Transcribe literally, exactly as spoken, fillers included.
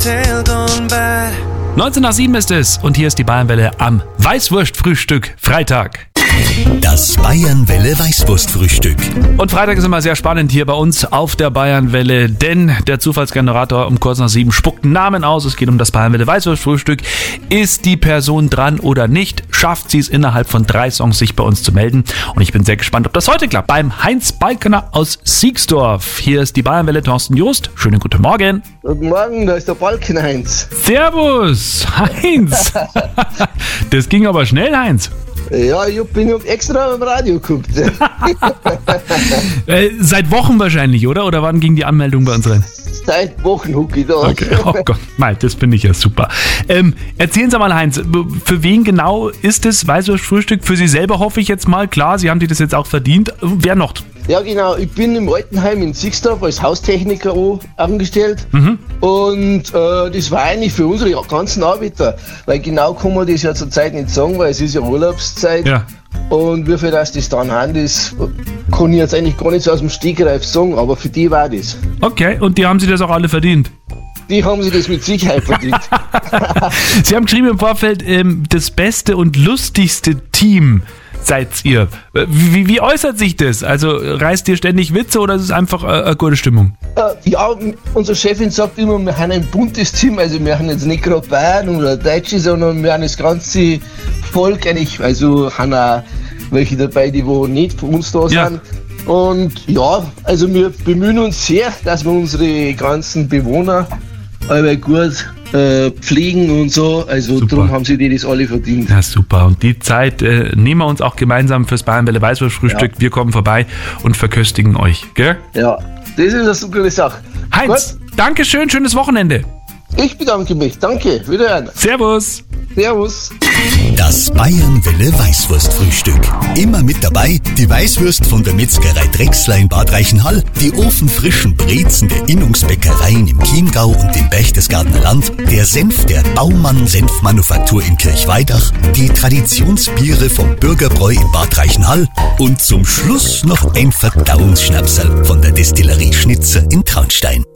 neunzehn nach sieben ist es und hier ist die Bayernwelle am Weißwurstfrühstück Freitag. Das Bayernwelle Weißwurstfrühstück. Und Freitag ist immer sehr spannend hier bei uns auf der Bayernwelle, denn der Zufallsgenerator um kurz nach sieben spuckt einen Namen aus. Es geht um das Bayernwelle Weißwurstfrühstück. Ist die Person dran oder nicht? Schafft sie es innerhalb von drei Songs sich bei uns zu melden? Und ich bin sehr gespannt, ob das heute klappt. Beim Heinz Balkener aus Siegsdorf. Hier ist die Bayernwelle, Thorsten Jost. Schönen guten Morgen. Guten Morgen, da ist der Balken, Heinz. Servus, Heinz. Das ging aber schnell, Heinz. Ja, ich bin extra im Radio geguckt. äh, seit Wochen wahrscheinlich, oder? Oder wann ging die Anmeldung bei uns rein? Seit Wochen hucke ich da. Okay. Oh Gott, nein, das finde ich ja super. Ähm, erzählen Sie mal, Heinz, für wen genau ist das Weißwurstfrühstück? Für Sie selber hoffe ich jetzt mal. Klar, Sie haben sich das jetzt auch verdient. Wer noch? Ja, genau. Ich bin im Altenheim in Siegsdorf als Haustechniker angestellt. Mhm. Und äh, das war eigentlich für unsere ganzen Arbeiter. Weil genau kann man das ja zur Zeit nicht sagen, weil es ist ja Urlaubszeit. Ja. Und wie viel das, das dann haben, das kann ich jetzt eigentlich gar nicht so aus dem Stegreif sagen, aber für die war das. Okay, und die haben Sie das auch alle verdient? Die haben sich das mit Sicherheit verdient. Sie haben geschrieben im Vorfeld, ähm, das beste und lustigste Team seid ihr. Wie, wie äußert sich das? Also reißt ihr ständig Witze oder ist es einfach äh, eine gute Stimmung? Äh, ja, unsere Chefin sagt immer, wir haben ein buntes Team. Also wir haben jetzt nicht gerade Bayern oder Deutsche, sondern wir haben das ganze Volk eigentlich. Also haben auch welche dabei, die wo nicht von uns da sind. Ja. Und ja, also wir bemühen uns sehr, dass wir unsere ganzen Bewohner aber gut äh, pflegen und so, also super. Darum haben sie die das alle verdient. Ja, super. Und die Zeit äh, nehmen wir uns auch gemeinsam fürs Bayernwelle Weißwurstfrühstück. Ja. Wir kommen vorbei und verköstigen euch, gell? Ja, das ist eine super Sache. Heinz, gut. Dankeschön, schönes Wochenende. Ich bedanke mich, danke, wiederhören. Servus. Servus. Das Bayernwelle Weißwurstfrühstück. Immer mit dabei die Weißwurst von der Metzgerei Drechsler in Bad Reichenhall, die ofenfrischen Brezen der Innungsbäckereien im Chiemgau und im Berchtesgadener Land, der Senf der Baumann Senfmanufaktur in Kirchweidach, die Traditionsbiere vom Bürgerbräu in Bad Reichenhall und zum Schluss noch ein Verdauungsschnapsal von der Destillerie Schnitzer in Traunstein.